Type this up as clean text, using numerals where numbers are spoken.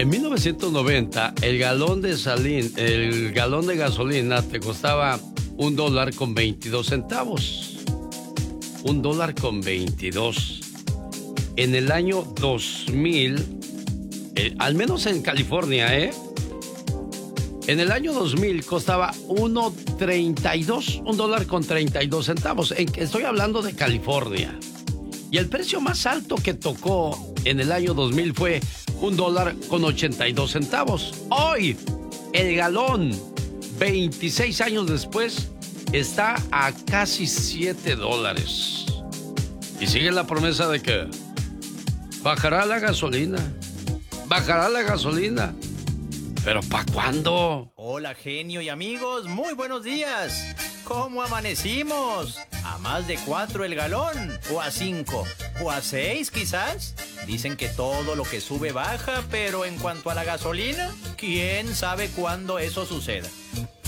En 1990, el galón de gasolina te costaba $1.22. $1.22. En el año 2000, al menos en California, en el año 2000 costaba $1.32. Estoy hablando de California. Y el precio más alto que tocó en el año 2000 fue $1.82. Hoy, el galón, 26 años después, está a casi $7. Y sigue la promesa de que bajará la gasolina. ¿Pero para cuándo? Hola, genio y amigos, muy buenos días. ¿Cómo amanecimos? ¿A más de 4 el galón? ¿O a 5? ¿O a 6 quizás? Dicen que todo lo que sube baja, pero en cuanto a la gasolina, ¿quién sabe cuándo eso suceda?